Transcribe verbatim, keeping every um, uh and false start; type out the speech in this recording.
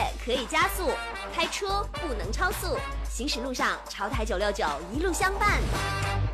可以加速，开车不能超速，行驶路上潮台九六九一路相伴。